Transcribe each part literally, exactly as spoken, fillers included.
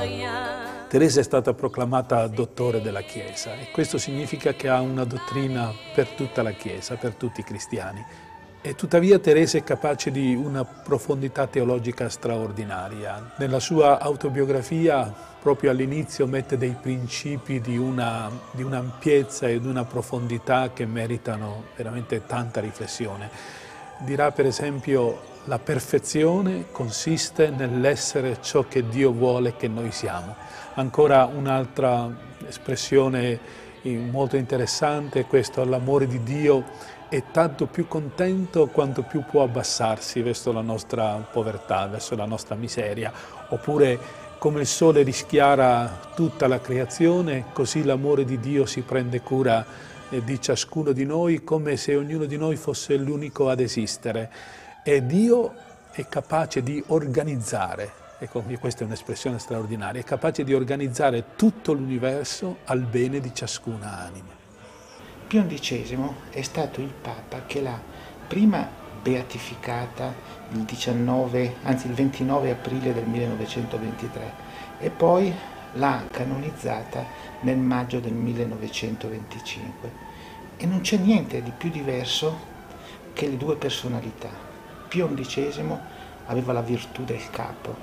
Teresa è stata proclamata dottore della Chiesa e questo significa che ha una dottrina per tutta la Chiesa, per tutti i cristiani. E tuttavia Teresa è capace di una profondità teologica straordinaria. Nella sua autobiografia, proprio all'inizio, mette dei principi di una, di un'ampiezza e di una profondità che meritano veramente tanta riflessione. Dirà per esempio: la perfezione consiste nell'essere ciò che Dio vuole che noi siamo. Ancora un'altra espressione molto interessante è questo: l'amore di Dio è tanto più contento quanto più può abbassarsi verso la nostra povertà, verso la nostra miseria. Oppure: come il sole rischiara tutta la creazione, così l'amore di Dio si prende cura di ciascuno di noi, come se ognuno di noi fosse l'unico ad esistere. E Dio è capace di organizzare, ecco, questa è un'espressione straordinaria, è capace di organizzare tutto l'universo al bene di ciascuna anima. Pio undicesimo è stato il Papa che l'ha prima beatificata il diciannove, anzi il ventinove aprile del millenovecentoventitré e poi l'ha canonizzata nel maggio del millenovecentoventicinque. E non c'è niente di più diverso che le due personalità. Pio undicesimo aveva la virtù del capo,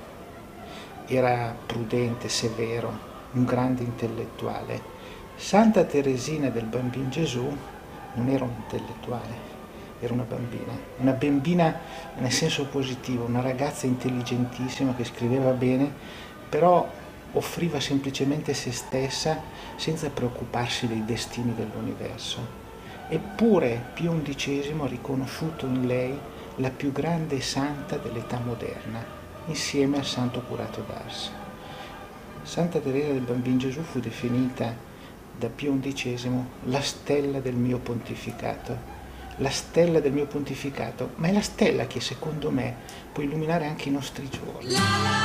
era prudente, severo, un grande intellettuale. Santa Teresina del Bambino Gesù non era un intellettuale, era una bambina, una bambina nel senso positivo, una ragazza intelligentissima che scriveva bene, però offriva semplicemente se stessa senza preoccuparsi dei destini dell'universo. Eppure Pio undicesimo ha riconosciuto in lei la più grande santa dell'età moderna, insieme al Santo Curato d'Ars. Santa Teresa del Bambino Gesù fu definita da Pio undicesimo la stella del mio pontificato. La stella del mio pontificato, ma è la stella che secondo me può illuminare anche i nostri giorni.